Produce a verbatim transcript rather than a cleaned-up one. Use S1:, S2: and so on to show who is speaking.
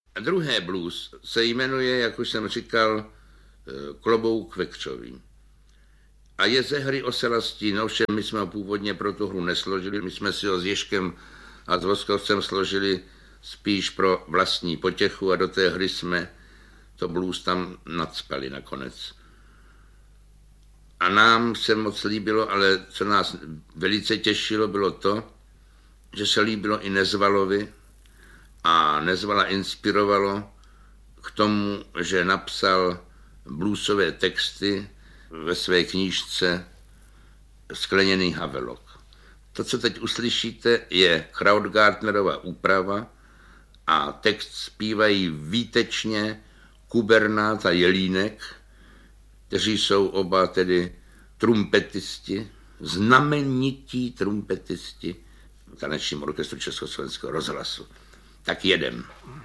S1: A druhé blues se jmenuje, jak už jsem říkal, Klobouk vekřový. A je ze hry Oselastí, no všem my jsme ho původně pro tu hru nesložili, my jsme si ho s Ježkem a s Voskovcem složili spíš pro vlastní potěchu a do té hry jsme to blues tam nacpali nakonec. A nám se moc líbilo, ale co nás velice těšilo, bylo to, že se líbilo i Nezvalovi a Nezvala inspirovalo k tomu, že napsal bluesové texty ve své knížce Skleněný Havelok. To, co teď uslyšíte, je Krautgartnerova úprava a text zpívají výtečně Kubernát a Jelínek, kteří jsou oba tedy trumpetisti, znamenití trumpetisti v tanečním orchestru Československého rozhlasu. Tak jedem.